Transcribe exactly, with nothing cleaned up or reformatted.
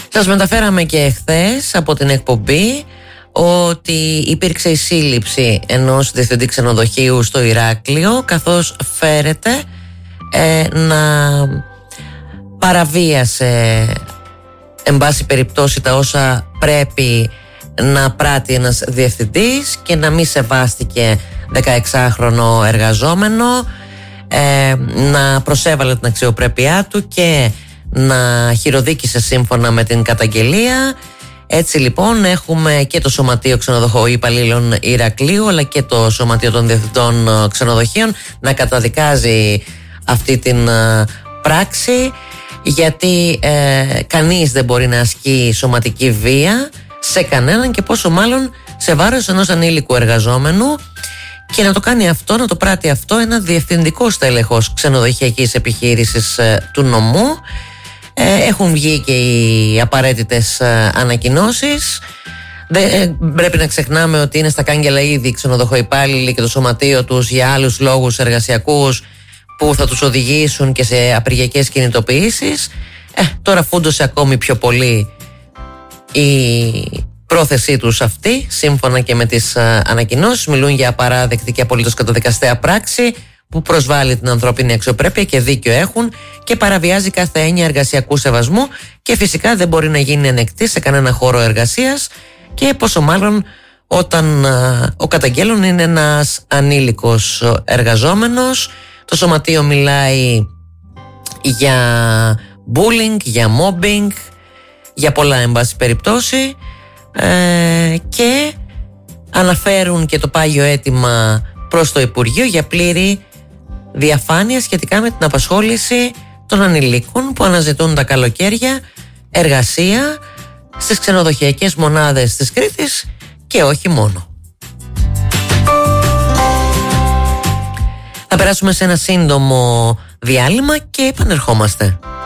Σας μεταφέραμε και εχθές από την εκπομπή ότι υπήρξε η σύλληψη ενός διευθυντή ξενοδοχείου στο Ηράκλειο, καθώς φέρεται ε, να παραβίασε εν πάση περιπτώσει τα όσα πρέπει να πράττει ένας διευθυντής και να μην σεβάστηκε δεκαεξάχρονο εργαζόμενο, ε, να προσέβαλε την αξιοπρέπειά του και να χειροδίκησε σύμφωνα με την καταγγελία. Έτσι λοιπόν έχουμε και το Σωματείο Ξενοδοχείου Υπαλλήλων Ηρακλείου αλλά και το Σωματείο των Διευθυντών Ξενοδοχείων να καταδικάζει αυτή την ε, πράξη, γιατί ε, κανείς δεν μπορεί να ασκεί σωματική βία σε κανέναν και πόσο μάλλον σε βάρος ενός ανήλικου εργαζόμενου, και να το κάνει αυτό, να το πράττει αυτό ένα διευθυντικό στέλεχος ξενοδοχειακής επιχείρησης ε, του νομού. Ε, έχουν βγει και οι απαραίτητες ε, ανακοινώσεις. Δεν ε, πρέπει να ξεχνάμε ότι είναι στα κάγκελα ήδη οι ξενοδοχοϊπάλληλοι και το σωματείο τους για άλλους λόγους εργασιακούς που θα τους οδηγήσουν και σε απεργιακές κινητοποιήσεις. Ε, τώρα φούντωσε ακόμη πιο πολύ η πρόθεσή τους αυτή, σύμφωνα και με τις α, ανακοινώσεις. Μιλούν για απαράδεκτη και απολύτως καταδικαστέα πράξη που προσβάλλει την ανθρώπινη αξιοπρέπεια, και δίκιο έχουν, και παραβιάζει κάθε έννοια εργασιακού σεβασμού και φυσικά δεν μπορεί να γίνει ανεκτή σε κανένα χώρο εργασίας, και πόσο μάλλον όταν α, ο καταγγέλων είναι ένας ανήλικος εργαζόμενος. Το σωματείο μιλάει για bullying, για mobbing, για πολλά εν πάση περιπτώσει, ε, και αναφέρουν και το πάγιο αίτημα προς το Υπουργείο για πλήρη διαφάνεια σχετικά με την απασχόληση των ανηλίκων που αναζητούν τα καλοκαίρια εργασία στις ξενοδοχειακές μονάδες της Κρήτης και όχι μόνο. Θα περάσουμε σε ένα σύντομο διάλειμμα και επανερχόμαστε.